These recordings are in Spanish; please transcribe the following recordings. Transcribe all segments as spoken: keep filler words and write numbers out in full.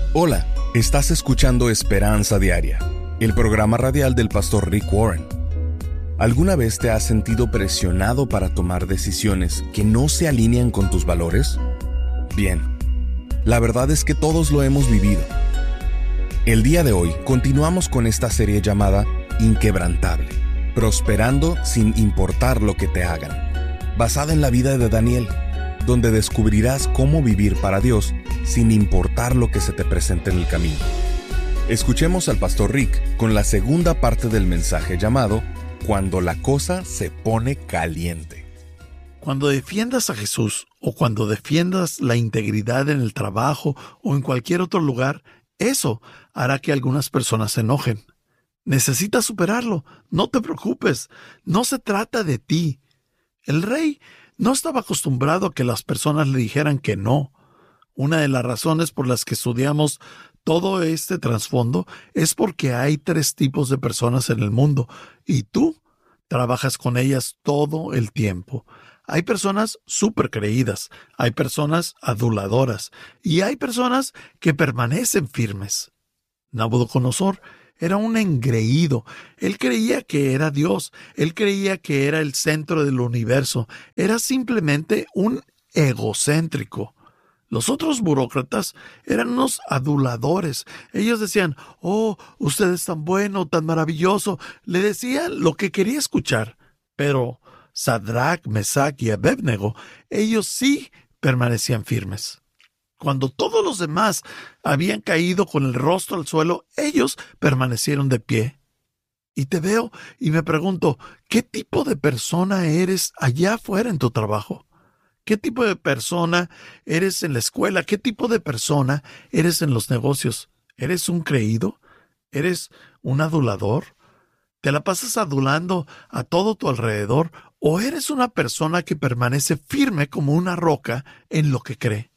Hola, estás escuchando Esperanza Diaria, el programa radial del pastor Rick Warren. ¿Alguna vez te has sentido presionado para tomar decisiones que no se alinean con tus valores? Bien, la verdad es que todos lo hemos vivido. El día de hoy continuamos con esta serie llamada Inquebrantable, prosperando sin importar lo que te hagan, basada en la vida de Daniel, donde descubrirás cómo vivir para Dios sin importar lo que se te presente en el camino. Escuchemos al pastor Rick con la segunda parte del mensaje llamado Cuando la cosa se pone caliente. Cuando defiendas a Jesús o cuando defiendas la integridad en el trabajo o en cualquier otro lugar, eso hará que algunas personas se enojen. Necesitas superarlo, no te preocupes, no se trata de ti. El rey no estaba acostumbrado a que las personas le dijeran que no. Una de las razones por las que estudiamos todo este trasfondo es porque hay tres tipos de personas en el mundo y tú trabajas con ellas todo el tiempo. Hay personas súper creídas, hay personas aduladoras y hay personas que permanecen firmes. Nabucodonosor era un engreído. Él creía que era Dios. Él creía que era el centro del universo. Era simplemente un egocéntrico. Los otros burócratas eran unos aduladores. Ellos decían, oh, usted es tan bueno, tan maravilloso. Le decían lo que quería escuchar. Pero Sadrach, Mesach y Abednego, ellos sí permanecían firmes. Cuando todos los demás habían caído con el rostro al suelo, ellos permanecieron de pie. Y te veo y me pregunto, ¿qué tipo de persona eres allá afuera en tu trabajo? ¿Qué tipo de persona eres en la escuela? ¿Qué tipo de persona eres en los negocios? ¿Eres un creído? ¿Eres un adulador? ¿Te la pasas adulando a todo tu alrededor? ¿O eres una persona que permanece firme como una roca en lo que cree?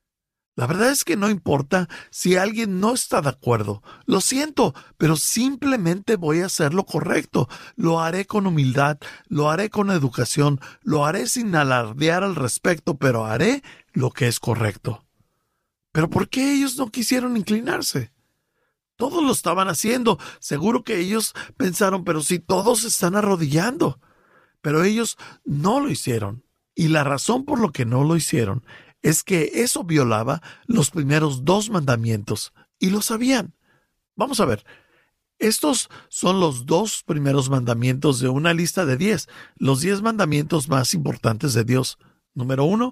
La verdad es que no importa si alguien no está de acuerdo. Lo siento, pero simplemente voy a hacer lo correcto. Lo haré con humildad, lo haré con educación, lo haré sin alardear al respecto, pero haré lo que es correcto. ¿Pero por qué ellos no quisieron inclinarse? Todos lo estaban haciendo. Seguro que ellos pensaron, pero si todos se están arrodillando. Pero ellos no lo hicieron. Y la razón por lo que no lo hicieron es que eso violaba los primeros dos mandamientos, y lo sabían. Vamos a ver, estos son los dos primeros mandamientos de una lista de diez, los diez mandamientos más importantes de Dios. Número uno,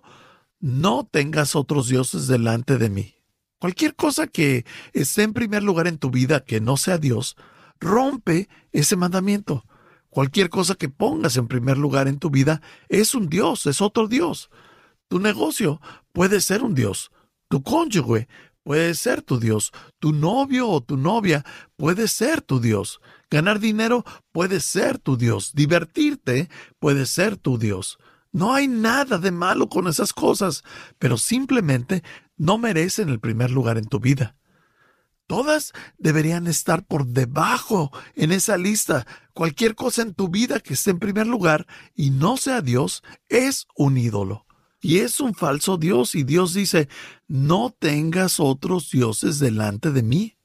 no tengas otros dioses delante de mí. Cualquier cosa que esté en primer lugar en tu vida que no sea Dios, rompe ese mandamiento. Cualquier cosa que pongas en primer lugar en tu vida es un Dios, es otro Dios. Tu negocio puede ser un Dios. Tu cónyuge puede ser tu Dios. Tu novio o tu novia puede ser tu Dios. Ganar dinero puede ser tu Dios. Divertirte puede ser tu Dios. No hay nada de malo con esas cosas, pero simplemente no merecen el primer lugar en tu vida. Todas deberían estar por debajo en esa lista. Cualquier cosa en tu vida que esté en primer lugar y no sea Dios es un ídolo. Y es un falso Dios, y Dios dice, no tengas otros dioses delante de mí.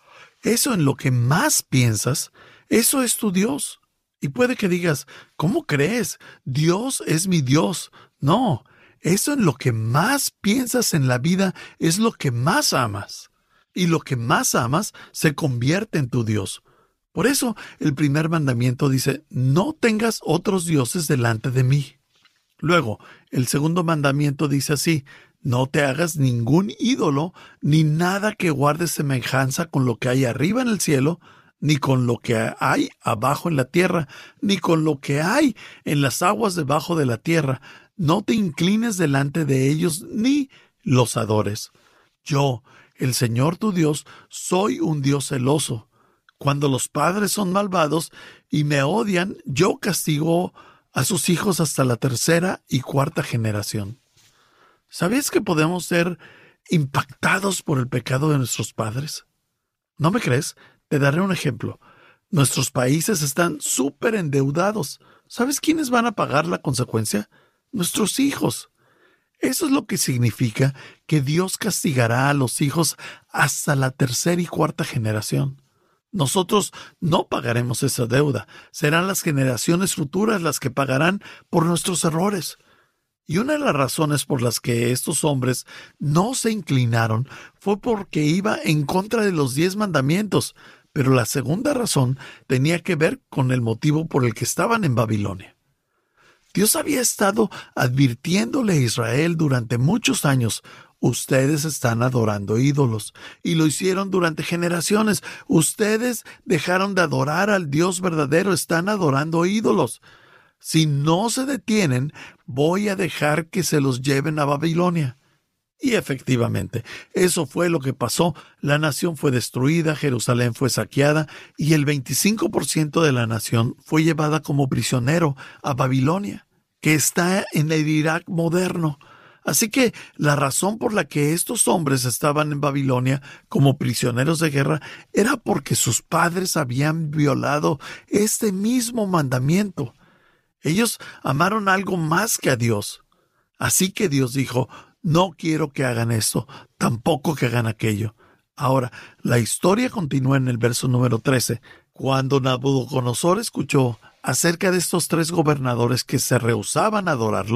Eso en lo que más piensas, eso es tu Dios. Y puede que digas, ¿cómo crees? Dios es mi Dios. No, eso en lo que más piensas en la vida es lo que más amas. Y lo que más amas se convierte en tu Dios. Por eso el primer mandamiento dice, no tengas otros dioses delante de mí. Luego, el segundo mandamiento dice así, no te hagas ningún ídolo, ni nada que guarde semejanza con lo que hay arriba en el cielo, ni con lo que hay abajo en la tierra, ni con lo que hay en las aguas debajo de la tierra. No te inclines delante de ellos, ni los adores. Yo, el Señor tu Dios, soy un Dios celoso. Cuando los padres son malvados y me odian, yo castigo a sus hijos hasta la tercera y cuarta generación. ¿Sabías que podemos ser impactados por el pecado de nuestros padres? ¿No me crees? Te daré un ejemplo. Nuestros países están súper endeudados. ¿Sabes quiénes van a pagar la consecuencia? Nuestros hijos. Eso es lo que significa que Dios castigará a los hijos hasta la tercera y cuarta generación. Nosotros no pagaremos esa deuda. Serán las generaciones futuras las que pagarán por nuestros errores. Y una de las razones por las que estos hombres no se inclinaron fue porque iba en contra de los diez mandamientos, pero la segunda razón tenía que ver con el motivo por el que estaban en Babilonia. Dios había estado advirtiéndole a Israel durante muchos años: ustedes están adorando ídolos, y lo hicieron durante generaciones. Ustedes dejaron de adorar al Dios verdadero, están adorando ídolos. Si no se detienen, voy a dejar que se los lleven a Babilonia. Y efectivamente, eso fue lo que pasó. La nación fue destruida, Jerusalén fue saqueada, y el veinticinco por ciento de la nación fue llevada como prisionero a Babilonia, que está en el Irak moderno. Así que la razón por la que estos hombres estaban en Babilonia como prisioneros de guerra era porque sus padres habían violado este mismo mandamiento. Ellos amaron algo más que a Dios. Así que Dios dijo: no quiero que hagan esto, tampoco que hagan aquello. Ahora, la historia continúa en el verso número trece. Cuando Nabucodonosor escuchó acerca de estos tres gobernadores que se rehusaban a adorarlo,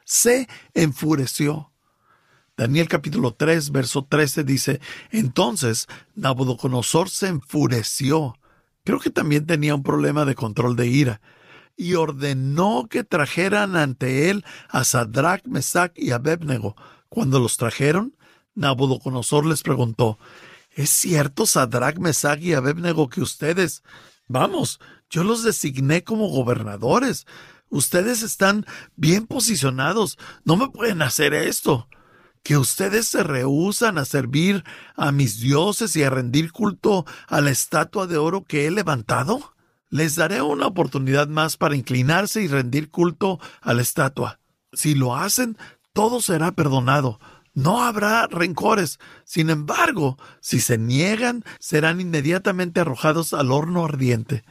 se enfureció. Daniel capítulo tres, verso trece dice: entonces Nabucodonosor se enfureció. Creo que también tenía un problema de control de ira. Y ordenó que trajeran ante él a Sadrach, Mesach y Abednego. Cuando los trajeron, Nabucodonosor les preguntó: ¿es cierto, Sadrach, Mesach y Abednego, que ustedes, vamos, yo los designé como gobernadores? Ustedes están bien posicionados, no me pueden hacer esto. ¿Que ustedes se rehúsan a servir a mis dioses y a rendir culto a la estatua de oro que he levantado? Les daré una oportunidad más para inclinarse y rendir culto a la estatua. Si lo hacen, todo será perdonado. No habrá rencores. Sin embargo, si se niegan, serán inmediatamente arrojados al horno ardiente.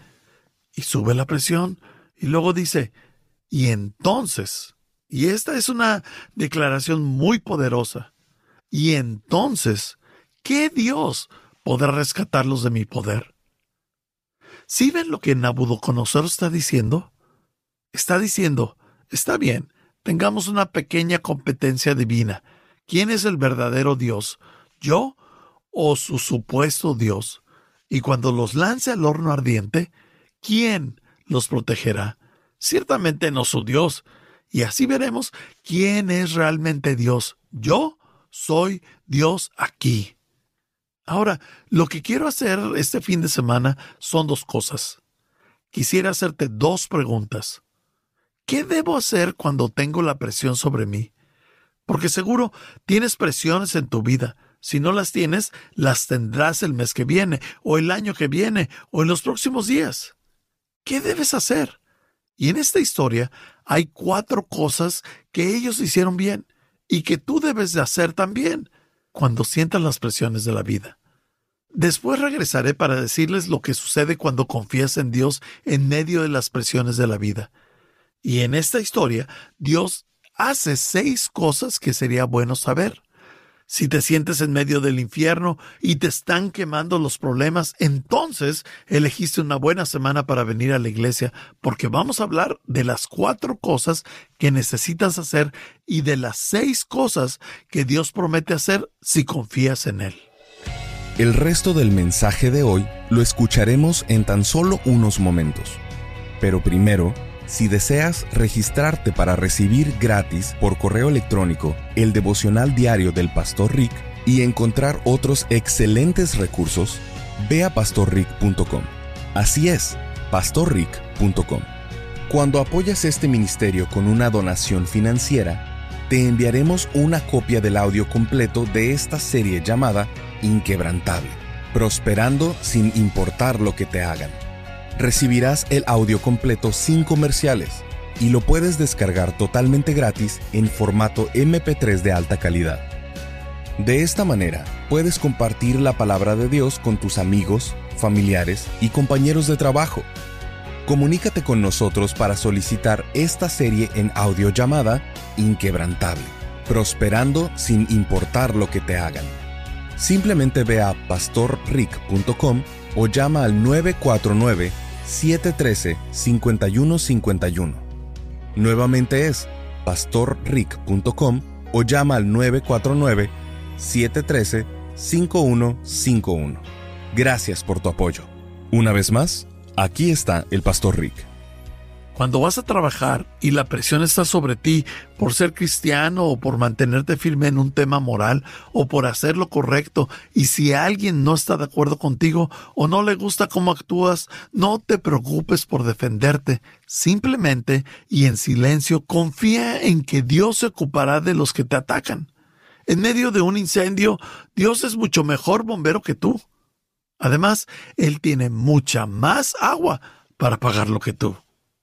Y sube la presión. Y luego dice: y entonces, y esta es una declaración muy poderosa, y entonces, ¿qué Dios podrá rescatarlos de mi poder? ¿Sí ven lo que Nabucodonosor está diciendo? Está diciendo: está bien, tengamos una pequeña competencia divina. ¿Quién es el verdadero Dios? ¿Yo o su supuesto Dios? Y cuando los lance al horno ardiente, ¿quién los protegerá? Ciertamente no su Dios. Y así veremos quién es realmente Dios. Yo soy Dios aquí. Ahora, lo que quiero hacer este fin de semana son dos cosas. Quisiera hacerte dos preguntas. ¿Qué debo hacer cuando tengo la presión sobre mí? Porque seguro tienes presiones en tu vida. Si no las tienes, las tendrás el mes que viene, o el año que viene, o en los próximos días. ¿Qué debes hacer? Y en esta historia hay cuatro cosas que ellos hicieron bien y que tú debes de hacer también cuando sientas las presiones de la vida. Después regresaré para decirles lo que sucede cuando confías en Dios en medio de las presiones de la vida. Y en esta historia, Dios hace seis cosas que sería bueno saber. Si te sientes en medio del infierno y te están quemando los problemas, entonces elegiste una buena semana para venir a la iglesia, porque vamos a hablar de las cuatro cosas que necesitas hacer y de las seis cosas que Dios promete hacer si confías en Él. El resto del mensaje de hoy lo escucharemos en tan solo unos momentos. Pero primero, si deseas registrarte para recibir gratis por correo electrónico el devocional diario del Pastor Rick y encontrar otros excelentes recursos, ve a pastor rick punto com. Así es, pastor rick punto com. Cuando apoyas este ministerio con una donación financiera, te enviaremos una copia del audio completo de esta serie llamada Inquebrantable, prosperando sin importar lo que te hagan. Recibirás el audio completo sin comerciales y lo puedes descargar totalmente gratis en formato eme pe tres de alta calidad. De esta manera, puedes compartir la palabra de Dios con tus amigos, familiares y compañeros de trabajo. Comunícate con nosotros para solicitar esta serie en audio llamada Inquebrantable. prosperando sin importar lo que te hagan. Simplemente ve a pastor rick punto com o llama al nueve cuatro nueve, siete uno tres, cinco uno cinco uno. Nuevamente es pastor rick punto com o llama al nueve cuatro nueve, siete uno tres, cinco uno cinco uno. Gracias por tu apoyo. Una vez más, aquí está el Pastor Rick. Cuando vas a trabajar y la presión está sobre ti por ser cristiano o por mantenerte firme en un tema moral o por hacer lo correcto, y si alguien no está de acuerdo contigo o no le gusta cómo actúas, no te preocupes por defenderte. Simplemente y en silencio confía en que Dios se ocupará de los que te atacan. En medio de un incendio, Dios es mucho mejor bombero que tú. Además, Él tiene mucha más agua para apagarlo que tú.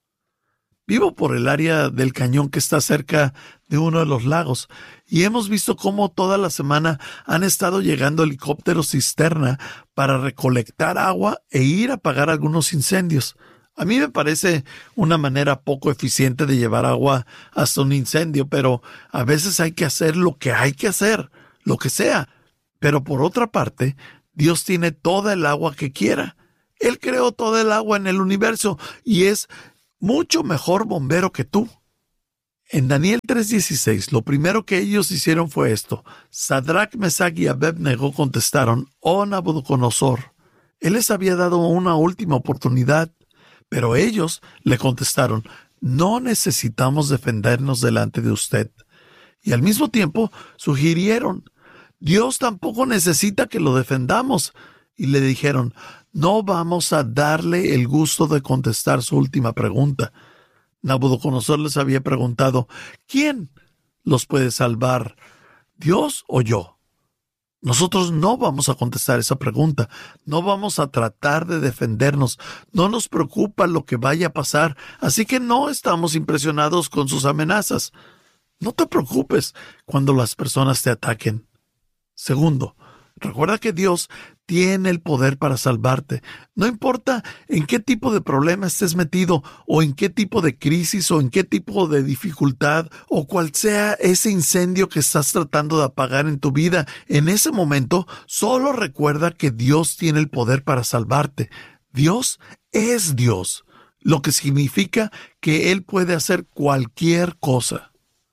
Vivo por el área del cañón que está cerca de uno de los lagos y hemos visto cómo toda la semana han estado llegando helicópteros cisterna para recolectar agua e ir a apagar algunos incendios. A mí me parece una manera poco eficiente de llevar agua hasta un incendio, pero a veces hay que hacer lo que hay que hacer, lo que sea. Pero por otra parte, Dios tiene toda el agua que quiera. Él creó toda el agua en el universo y es mucho mejor bombero que tú. En Daniel tres dieciséis, lo primero que ellos hicieron fue esto. Sadrach, Mesach y Abed-Nego contestaron: «Oh Nabucodonosor, Él les había dado una última oportunidad». Pero ellos le contestaron: «No necesitamos defendernos delante de usted». Y al mismo tiempo sugirieron: «Dios tampoco necesita que lo defendamos». Y le dijeron: «No vamos a darle el gusto de contestar su última pregunta». Nabucodonosor les había preguntado: «¿Quién los puede salvar, Dios o yo?». Nosotros no vamos a contestar esa pregunta. No vamos a tratar de defendernos. No nos preocupa lo que vaya a pasar, así que no estamos impresionados con sus amenazas. No te preocupes cuando las personas te ataquen. Segundo, recuerda que Dios tiene el poder para salvarte. No importa en qué tipo de problema estés metido, o en qué tipo de crisis, o en qué tipo de dificultad, o cual sea ese incendio que estás tratando de apagar en tu vida. En ese momento, solo recuerda que Dios tiene el poder para salvarte. Dios es Dios, lo que significa que Él puede hacer cualquier cosa.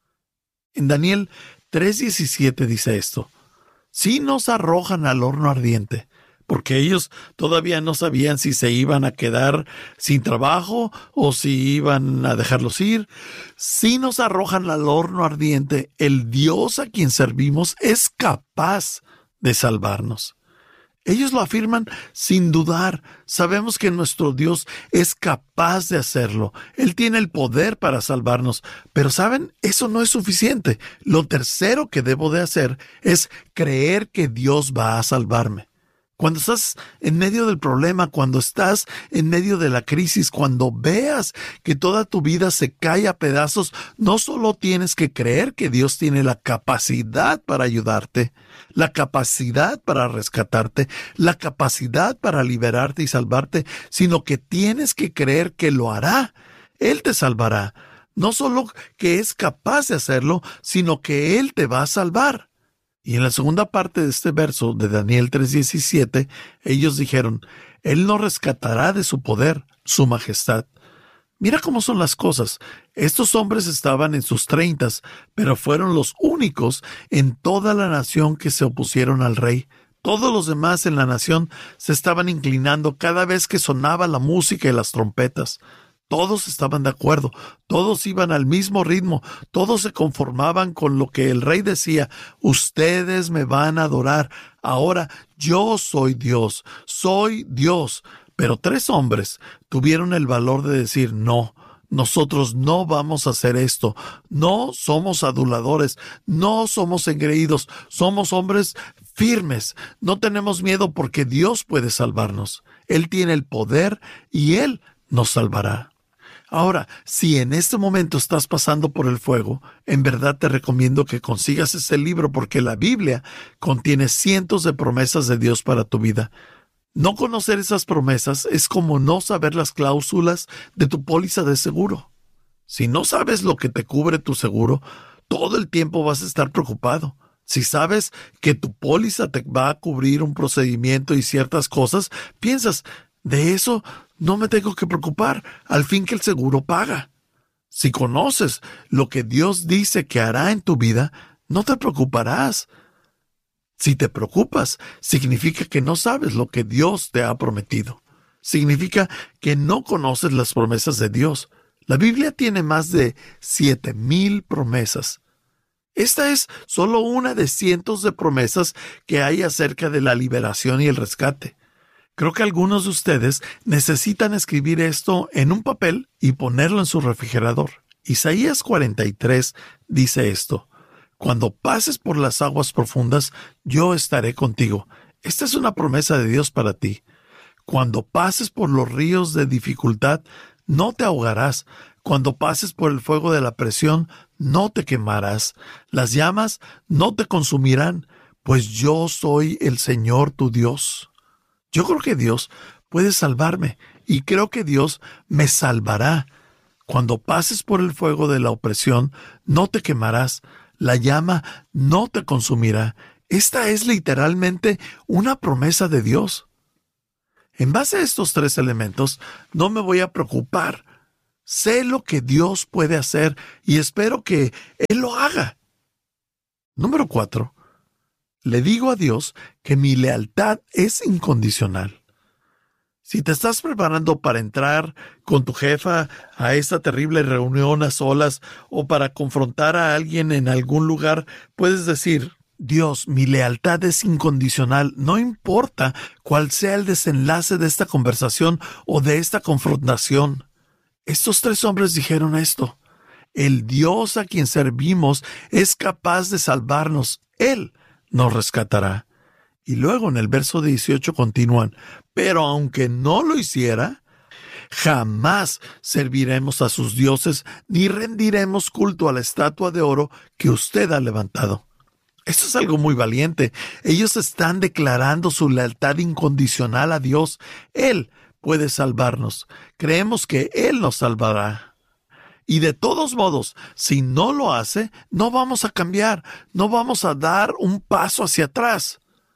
En Daniel tres diecisiete dice esto: «Si nos arrojan al horno ardiente», porque ellos todavía no sabían si se iban a quedar sin trabajo o si iban a dejarlos ir. «Si nos arrojan al horno ardiente, el Dios a quien servimos es capaz de salvarnos». Ellos lo afirman sin dudar. Sabemos que nuestro Dios es capaz de hacerlo. Él tiene el poder para salvarnos. Pero ¿saben? Eso no es suficiente. Lo tercero que debo de hacer es creer que Dios va a salvarme. Cuando estás en medio del problema, cuando estás en medio de la crisis, cuando veas que toda tu vida se cae a pedazos, no solo tienes que creer que Dios tiene la capacidad para ayudarte, la capacidad para rescatarte, la capacidad para liberarte y salvarte, sino que tienes que creer que lo hará. Él te salvará. No solo que es capaz de hacerlo, sino que Él te va a salvar. Y en la segunda parte de este verso de Daniel tres diecisiete, ellos dijeron: «Él nos rescatará de su poder, su majestad». Mira cómo son las cosas. Estos hombres estaban en sus treintas, pero fueron los únicos en toda la nación que se opusieron al rey. Todos los demás en la nación se estaban inclinando cada vez que sonaba la música y las trompetas. Todos estaban de acuerdo, todos iban al mismo ritmo, todos se conformaban con lo que el rey decía: «Ustedes me van a adorar, ahora yo soy Dios, soy Dios». Pero tres hombres tuvieron el valor de decir: «No, nosotros no vamos a hacer esto, no somos aduladores, no somos engreídos, somos hombres firmes, no tenemos miedo porque Dios puede salvarnos, Él tiene el poder y Él nos salvará». Ahora, si en este momento estás pasando por el fuego, en verdad te recomiendo que consigas ese libro, porque la Biblia contiene cientos de promesas de Dios para tu vida. No conocer esas promesas es como no saber las cláusulas de tu póliza de seguro. Si no sabes lo que te cubre tu seguro, todo el tiempo vas a estar preocupado. Si sabes que tu póliza te va a cubrir un procedimiento y ciertas cosas, piensas, de eso no me tengo que preocupar, al fin que el seguro paga. Si conoces lo que Dios dice que hará en tu vida, no te preocuparás. Si te preocupas, significa que no sabes lo que Dios te ha prometido. Significa que no conoces las promesas de Dios. La Biblia tiene más de siete mil promesas. Esta es solo una de cientos de promesas que hay acerca de la liberación y el rescate. Creo que algunos de ustedes necesitan escribir esto en un papel y ponerlo en su refrigerador. Isaías cuarenta y tres dice esto: Cuando pases por las aguas profundas, yo estaré contigo. Esta es una promesa de Dios para ti. Cuando pases por los ríos de dificultad, no te ahogarás. Cuando pases por el fuego de la presión, no te quemarás. Las llamas no te consumirán, pues yo soy el Señor tu Dios. Yo creo que Dios puede salvarme y creo que Dios me salvará. Cuando pases por el fuego de la opresión, no te quemarás. La llama no te consumirá. Esta es literalmente una promesa de Dios. En base a estos tres elementos, no me voy a preocupar. Sé lo que Dios puede hacer y espero que Él lo haga. Número cuatro. Le digo a Dios que mi lealtad es incondicional. Si te estás preparando para entrar con tu jefa a esta terrible reunión a solas o para confrontar a alguien en algún lugar, puedes decir: Dios, mi lealtad es incondicional, no importa cuál sea el desenlace de esta conversación o de esta confrontación. Estos tres hombres dijeron esto: el Dios a quien servimos es capaz de salvarnos, Él nos rescatará. Y luego en el verso dieciocho continúan: pero aunque no lo hiciera, jamás serviremos a sus dioses ni rendiremos culto a la estatua de oro que usted ha levantado. Esto es algo muy valiente. Ellos están declarando su lealtad incondicional a Dios. Él puede salvarnos. Creemos que Él nos salvará. Y de todos modos, si no lo hace, no vamos a cambiar, no vamos a dar un paso hacia atrás.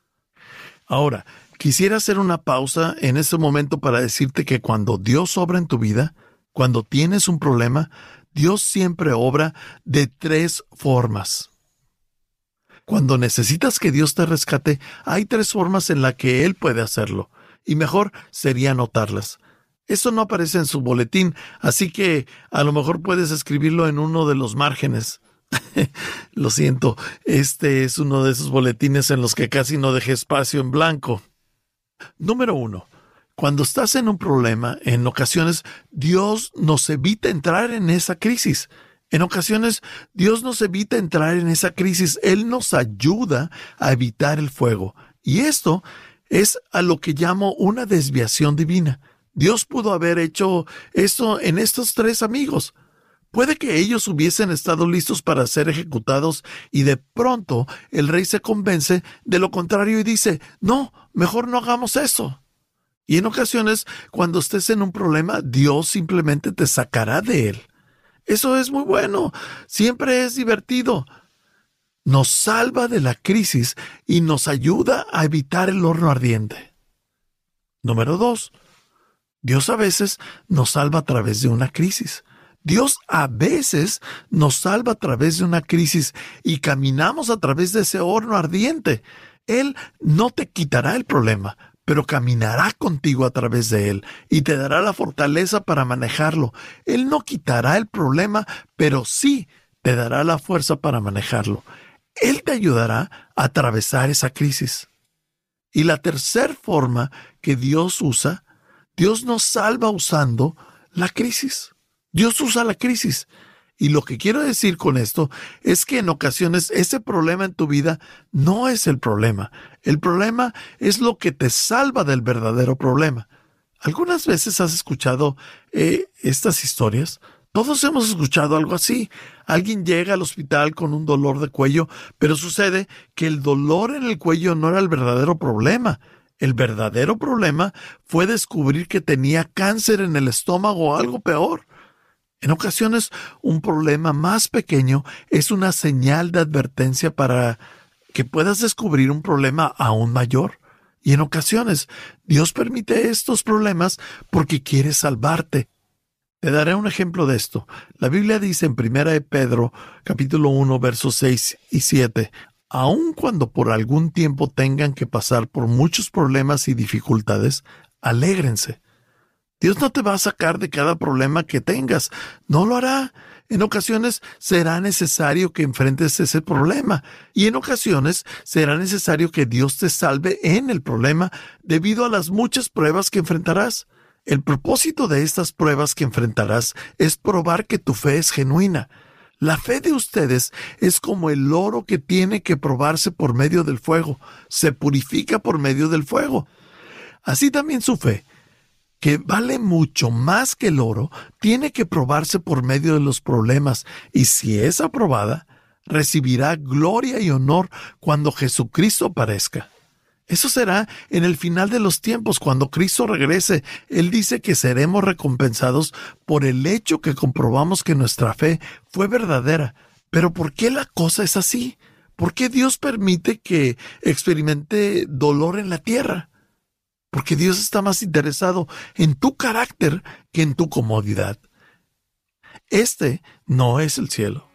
Ahora, quisiera hacer una pausa en este momento para decirte que cuando Dios obra en tu vida, cuando tienes un problema, Dios siempre obra de tres formas. Cuando necesitas que Dios te rescate, hay tres formas en las que Él puede hacerlo, y mejor sería anotarlas. Eso no aparece en su boletín, así que a lo mejor puedes escribirlo en uno de los márgenes. Lo siento, este es uno de esos boletines en los que casi no dejé espacio en blanco. Número uno. Cuando estás en un problema, en ocasiones Dios nos evita entrar en esa crisis. En ocasiones Dios nos evita entrar en esa crisis. Él nos ayuda a evitar el fuego. Y esto es a lo que llamo una desviación divina. Dios pudo haber hecho esto en estos tres amigos. Puede que ellos hubiesen estado listos para ser ejecutados y de pronto el rey se convence de lo contrario y dice: no, mejor no hagamos eso. Y en ocasiones, cuando estés en un problema, Dios simplemente te sacará de él. Eso es muy bueno, siempre es divertido. Nos salva de la crisis y nos ayuda a evitar el horno ardiente. Número dos. Dios a veces nos salva a través de una crisis. Dios a veces nos salva a través de una crisis y caminamos a través de ese horno ardiente. Él no te quitará el problema, pero caminará contigo a través de él y te dará la fortaleza para manejarlo. Él no quitará el problema, pero sí te dará la fuerza para manejarlo. Él te ayudará a atravesar esa crisis. Y la tercera forma que Dios usa, Dios nos salva usando la crisis. Dios usa la crisis. Y lo que quiero decir con esto es que en ocasiones ese problema en tu vida no es el problema. El problema es lo que te salva del verdadero problema. ¿Algunas veces has escuchado eh, estas historias? Todos hemos escuchado algo así. Alguien llega al hospital con un dolor de cuello, pero sucede que el dolor en el cuello no era el verdadero problema. El verdadero problema fue descubrir que tenía cáncer en el estómago o algo peor. En ocasiones, un problema más pequeño es una señal de advertencia para que puedas descubrir un problema aún mayor. Y en ocasiones, Dios permite estos problemas porque quiere salvarte. Te daré un ejemplo de esto. La Biblia dice en primera de Pedro, capítulo uno, versos seis y siete, aun cuando por algún tiempo tengan que pasar por muchos problemas y dificultades, alégrense. Dios no te va a sacar de cada problema que tengas. No lo hará. En ocasiones será necesario que enfrentes ese problema y en ocasiones será necesario que Dios te salve en el problema debido a las muchas pruebas que enfrentarás. El propósito de estas pruebas que enfrentarás es probar que tu fe es genuina. La fe de ustedes es como el oro que tiene que probarse por medio del fuego. Se purifica por medio del fuego. Así también su fe, que vale mucho más que el oro, tiene que probarse por medio de los problemas, y si es aprobada, recibirá gloria y honor cuando Jesucristo aparezca. Eso será en el final de los tiempos, cuando Cristo regrese. Él dice que seremos recompensados por el hecho que comprobamos que nuestra fe fue verdadera. Pero ¿por qué la cosa es así? ¿Por qué Dios permite que experimente dolor en la tierra? Porque Dios está más interesado en tu carácter que en tu comodidad. Este no es el cielo.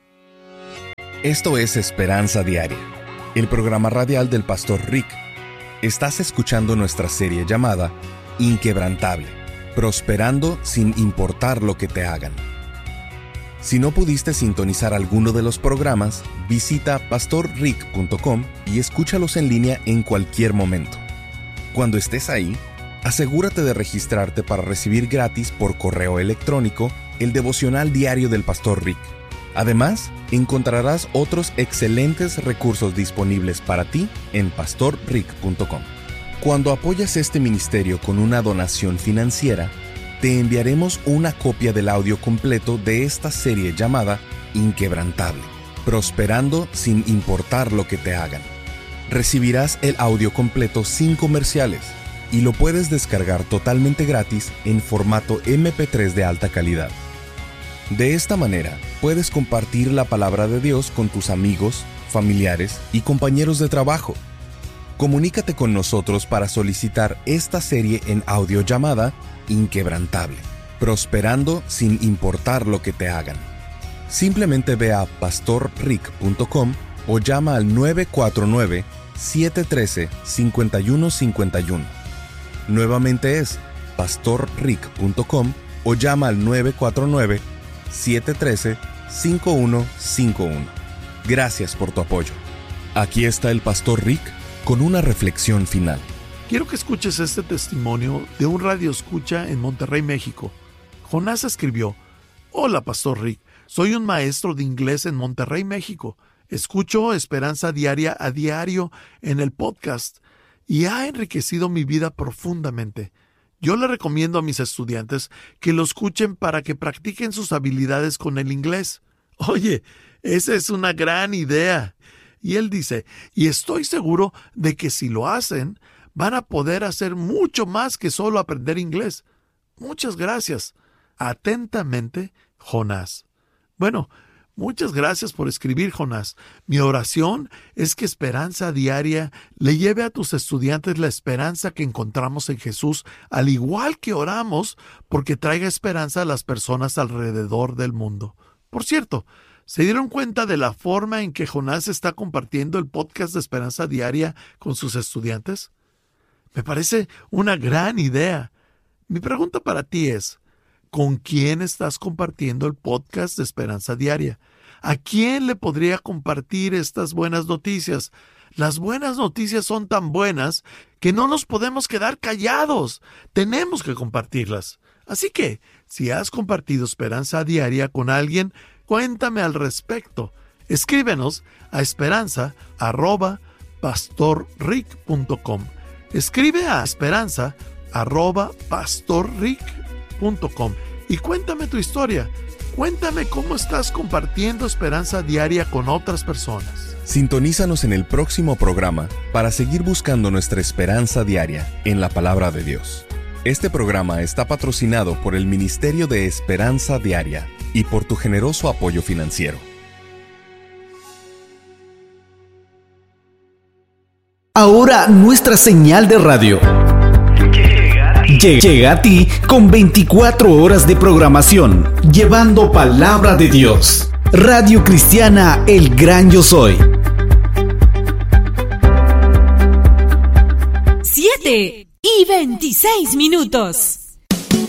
Esto es Esperanza Diaria, el programa radial del pastor Rick. Estás escuchando nuestra serie llamada Inquebrantable, prosperando sin importar lo que te hagan. Si no pudiste sintonizar alguno de los programas, visita pastor rick punto com y escúchalos en línea en cualquier momento. Cuando estés ahí, asegúrate de registrarte para recibir gratis por correo electrónico el devocional diario del pastor Rick. Además, encontrarás otros excelentes recursos disponibles para ti en pastor rick punto com. Cuando apoyas este ministerio con una donación financiera, te enviaremos una copia del audio completo de esta serie llamada Inquebrantable, prosperando sin importar lo que te hagan. Recibirás el audio completo sin comerciales y lo puedes descargar totalmente gratis en formato eme pe tres de alta calidad. De esta manera, puedes compartir la palabra de Dios con tus amigos, familiares y compañeros de trabajo. Comunícate con nosotros para solicitar esta serie en audio llamada Inquebrantable, prosperando sin importar lo que te hagan. Simplemente ve a pastor rick punto com o llama al nueve cuatro nueve, siete uno tres, cinco uno cinco uno. Nuevamente es pastor rick punto com o llama al nueve cuatro nueve, siete uno tres, cinco uno cinco uno. Gracias por tu apoyo. Aquí está el pastor Rick con una reflexión final. Quiero que escuches este testimonio de un radioescucha en Monterrey, México. Jonás escribió: Hola, pastor Rick. Soy un maestro de inglés en Monterrey, México. Escucho Esperanza Diaria a diario en el podcast y ha enriquecido mi vida profundamente. Yo le recomiendo a mis estudiantes que lo escuchen para que practiquen sus habilidades con el inglés. Oye, esa es una gran idea. Y él dice, y estoy seguro de que si lo hacen, van a poder hacer mucho más que solo aprender inglés. Muchas gracias. Atentamente, Jonás. Bueno, muchas gracias por escribir, Jonás. Mi oración es que Esperanza Diaria le lleve a tus estudiantes la esperanza que encontramos en Jesús, al igual que oramos porque traiga esperanza a las personas alrededor del mundo. Por cierto, ¿se dieron cuenta de la forma en que Jonás está compartiendo el podcast de Esperanza Diaria con sus estudiantes? Me parece una gran idea. Mi pregunta para ti es, ¿con quién estás compartiendo el podcast de Esperanza Diaria? ¿A quién le podría compartir estas buenas noticias? Las buenas noticias son tan buenas que no nos podemos quedar callados. Tenemos que compartirlas. Así que, si has compartido Esperanza Diaria con alguien, cuéntame al respecto. Escríbenos a esperanza arroba pastor rick punto com. Escribe a esperanza arroba pastor rick punto com y cuéntame tu historia. Cuéntame cómo estás compartiendo Esperanza Diaria con otras personas. Sintonízanos en el próximo programa para seguir buscando nuestra esperanza diaria en la palabra de Dios. Este programa está patrocinado por el Ministerio de Esperanza Diaria y por tu generoso apoyo financiero. Ahora nuestra señal de radio llega a ti con veinticuatro horas de programación, llevando palabra de Dios. Radio Cristiana El Gran Yo Soy. Siete y veintiséis minutos.